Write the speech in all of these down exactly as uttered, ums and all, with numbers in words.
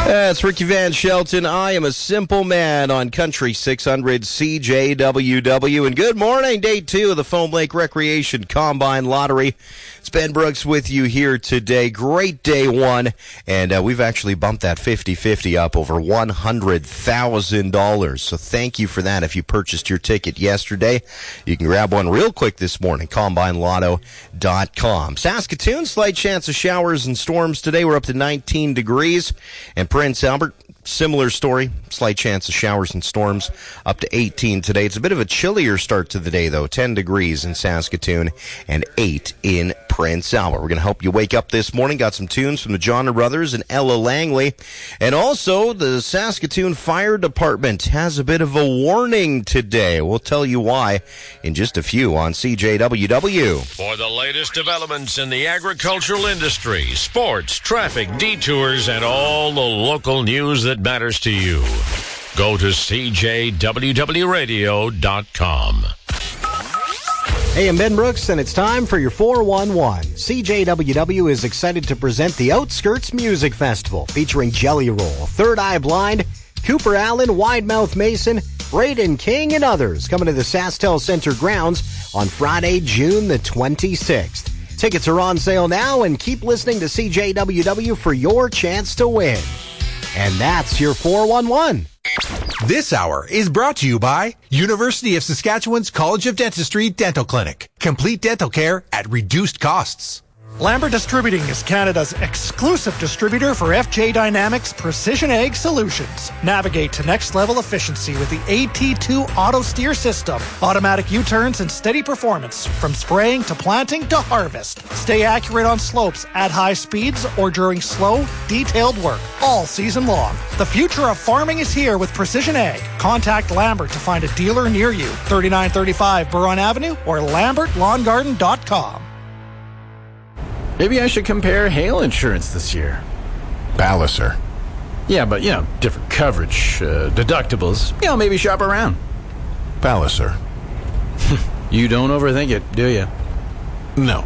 That's Ricky Van Shelton. I am a simple man on Country six hundred C J W W. And good morning, day two of the Foam Lake Recreation Combine Lottery. It's Ben Brooks with you here today. Great day one. And uh, we've actually bumped that fifty-fifty up over one hundred thousand dollars. So thank you for that. If you purchased your ticket yesterday, you can grab one real quick this morning, combine lotto dot com. Saskatoon, slight chance of showers and storms today. We're up to nineteen degrees. And Prince Albert, similar story, slight chance of showers and storms, up to eighteen today. It's a bit of a chillier start to the day, though, ten degrees in Saskatoon and eight in Prince Albert. We're going to help you wake up this morning. Got some tunes from the John Brothers and Ella Langley. And also, the Saskatoon Fire Department has a bit of a warning today. We'll tell you why in just a few on C J W W. For the latest developments in the agricultural industry, sports, traffic, detours, and all the local news that matters to you, go to C J W W radio dot com. Hey, I'm Ben Brooks, and it's time for your four one one. C J W W is excited to present the Outskirts Music Festival, featuring Jelly Roll, Third Eye Blind, Cooper Allen, Widemouth Mason, Braden King, and others, coming to the SaskTel Center grounds on Friday, June the twenty-sixth. Tickets are on sale now, and keep listening to C J W W for your chance to win. And that's your four one one. This hour is brought to you by University of Saskatchewan's College of Dentistry Dental Clinic. Complete dental care at reduced costs. Lambert Distributing is Canada's exclusive distributor for F J Dynamics Precision Ag Solutions. Navigate to next-level efficiency with the A T two Auto Steer System. Automatic U-turns and steady performance from spraying to planting to harvest. Stay accurate on slopes at high speeds or during slow, detailed work all season long. The future of farming is here with Precision Ag. Contact Lambert to find a dealer near you. thirty-nine thirty-five Buron Avenue or lambert lawn garden dot com. Maybe I should compare hail insurance this year. Palliser. Yeah, but, you know, different coverage, uh, deductibles. You know, maybe shop around. Palliser. You don't overthink it, do you? No.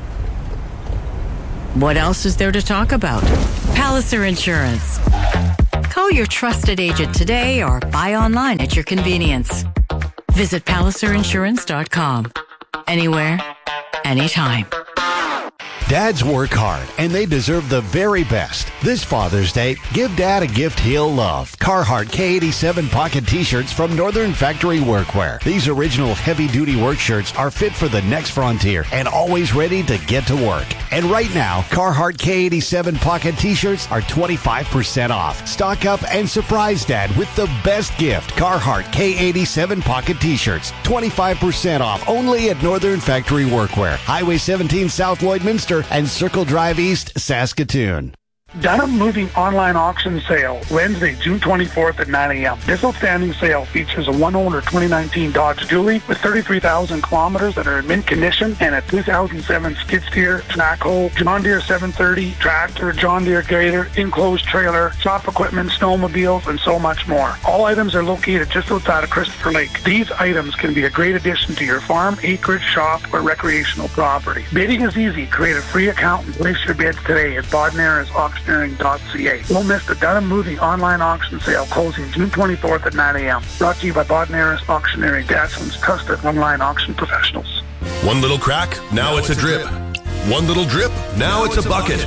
What else is there to talk about? Palliser Insurance. Call your trusted agent today or buy online at your convenience. Visit palliser insurance dot com. Anywhere, anytime. Dads work hard, and they deserve the very best. This Father's Day, give Dad a gift he'll love. Carhartt K eighty-seven pocket t-shirts from Northern Factory Workwear. These original heavy-duty work shirts are fit for the next frontier and always ready to get to work. And right now, Carhartt K eighty-seven pocket t-shirts are twenty-five percent off. Stock up and surprise Dad with the best gift. Carhartt K eighty-seven pocket t-shirts, twenty-five percent off, only at Northern Factory Workwear. Highway seventeen South Lloydminster and Circle Drive East, Saskatoon. Dunham Moving Online Auction Sale, Wednesday, June twenty-fourth at nine a.m. This outstanding sale features a one-owner twenty nineteen Dodge Dually with thirty-three thousand kilometers that are in mint condition and a two thousand seven skid steer, backhoe, John Deere seven thirty, tractor, John Deere grader, enclosed trailer, shop equipment, snowmobiles, and so much more. All items are located just outside of Christopher Lake. These items can be a great addition to your farm, acreage, shop, or recreational property. Bidding is easy. Create a free account and place your bids today at Bodnaris Auction dot c a. Don't miss the Dunham Moving Online Auction Sale closing June twenty-fourth at nine a.m. Brought to you by Bodnaris Auctioneering, Saskatchewan's trusted online auction professionals. One little crack, now it's a drip. One little drip, now it's a bucket.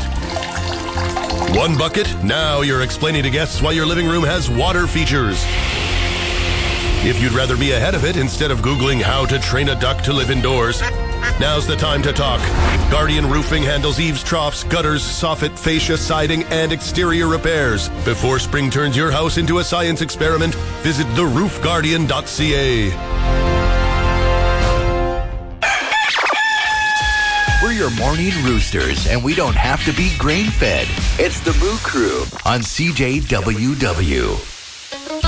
One bucket, now you're explaining to guests why your living room has water features. If you'd rather be ahead of it instead of Googling how to train a duck to live indoors, now's the time to talk. Guardian Roofing handles eaves, troughs, gutters, soffit, fascia, siding, and exterior repairs. Before spring turns your house into a science experiment, visit the roof guardian dot c a. We're your morning roosters, and we don't have to be grain-fed. It's the Moo Crew on C J W W.